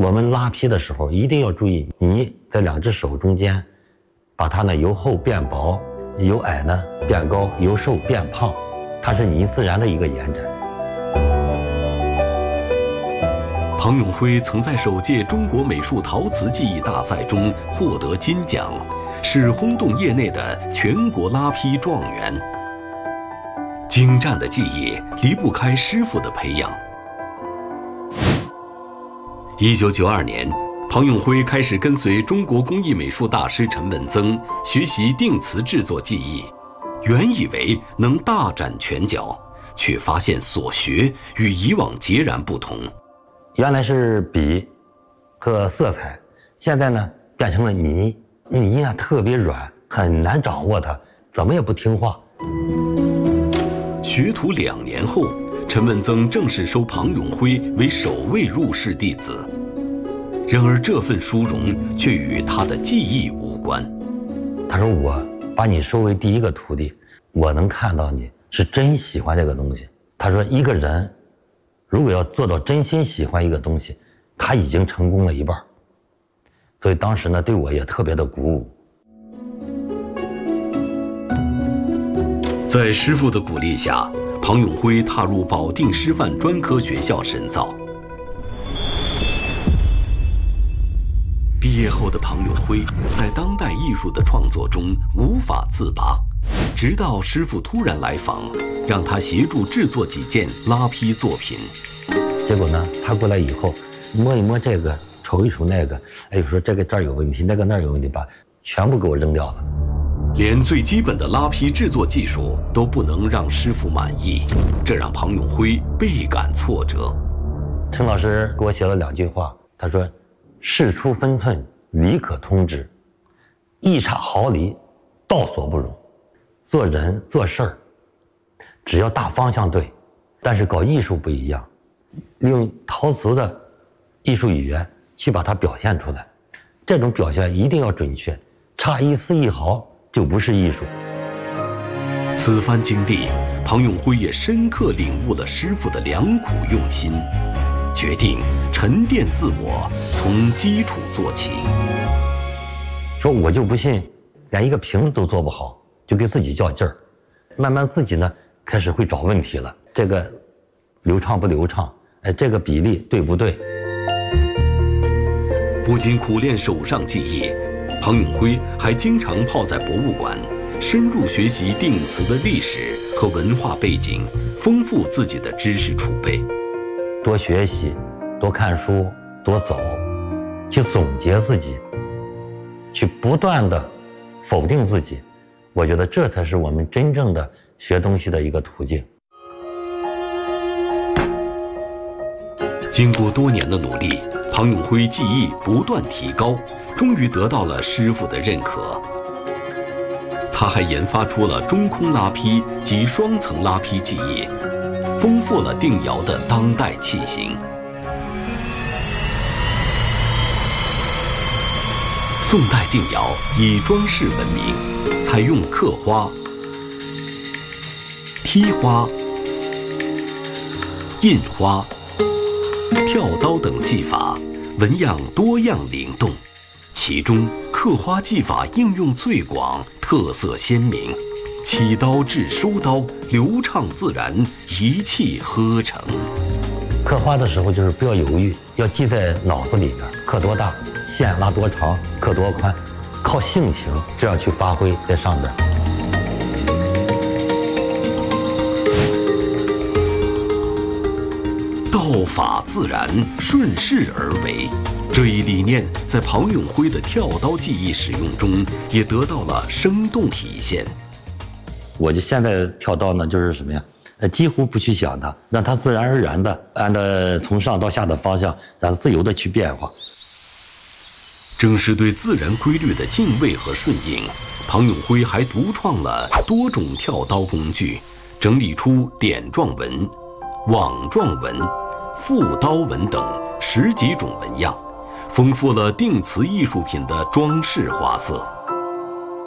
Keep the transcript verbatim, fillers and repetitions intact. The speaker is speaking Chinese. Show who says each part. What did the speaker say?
Speaker 1: 我们拉坯的时候一定要注意，泥在两只手中间，把它呢由厚变薄，由矮呢变高，由瘦变胖，它是泥自然的一个延展。
Speaker 2: 庞永辉曾在首届中国美术陶瓷技艺大赛中获得金奖，是轰动业内的全国拉坯状元。精湛的技艺离不开师傅的培养。一九九二年，庞永辉开始跟随中国工艺美术大师陈文增学习定瓷制作技艺，原以为能大展拳脚，却发现所学与以往截然不同。
Speaker 1: 原来是笔和色彩，现在呢变成了泥。泥啊特别软，很难掌握它，怎么也不听话。
Speaker 2: 学徒两年后，陈文增正式收庞永辉为首位入室弟子。然而这份殊荣却与他的技艺无关。
Speaker 1: 他说：“我把你收为第一个徒弟，我能看到你是真喜欢这个东西。”他说：“一个人如果要做到真心喜欢一个东西，他已经成功了一半。”所以当时呢，对我也特别的鼓舞。
Speaker 2: 在师傅的鼓励下，庞永辉踏入保定师范专科学校深造。毕业后的庞永辉在当代艺术的创作中无法自拔，直到师傅突然来访，让他协助制作几件拉坯作品。
Speaker 1: 结果呢，他过来以后，摸一摸这个，瞅一瞅那个，哎，有说这个这儿有问题，那个那儿有问题，把全部给我扔掉了。
Speaker 2: 连最基本的拉坯制作技术都不能让师傅满意，这让庞永辉倍感挫折。
Speaker 1: 陈老师给我写了两句话，他说：“事出分寸，理可通之；一差毫厘，道所不容。做人做事儿，只要大方向对，但是搞艺术不一样，利用陶瓷的艺术语言去把它表现出来，这种表现一定要准确，差一丝一毫就不是艺术。”
Speaker 2: 此番经历，庞永辉也深刻领悟了师傅的良苦用心，决定沉淀自我，从基础做起。
Speaker 1: 说我就不信，连一个瓶子都做不好，就给自己较劲儿，慢慢自己呢开始会找问题了，这个流畅不流畅，哎，这个比例对不对？
Speaker 2: 不仅苦练手上技艺，庞永辉还经常泡在博物馆，深入学习定瓷的历史和文化背景，丰富自己的知识储备。
Speaker 1: 多学习，多看书，多走，去总结自己，去不断的否定自己，我觉得这才是我们真正的学东西的一个途径。
Speaker 2: 经过多年的努力，庞永辉技艺不断提高，终于得到了师傅的认可。他还研发出了中空拉坯及双层拉坯技艺，丰富了定窑的当代器型。宋代定窑以装饰闻名，采用刻花、剔花、印花、跳刀等技法，纹样多样灵动，其中刻花技法应用最广，特色鲜明，起刀至收刀流畅自然，一气呵成。
Speaker 1: 刻花的时候就是不要犹豫，要记在脑子里边，刻多大，线拉多长，刻多宽，靠性情这样去发挥在上边。
Speaker 2: 道法自然，顺势而为，这一理念在庞永辉的跳刀技艺使用中也得到了生动体现。
Speaker 1: 我就现在跳刀呢，就是什么呀？呃，几乎不去想它，让它自然而然的按照从上到下的方向，让它自由的去变化。
Speaker 2: 正是对自然规律的敬畏和顺应，庞永辉还独创了多种跳刀工具，整理出点状纹、网状纹、覆刀纹等十几种纹样，丰富了定瓷艺术品的装饰花色。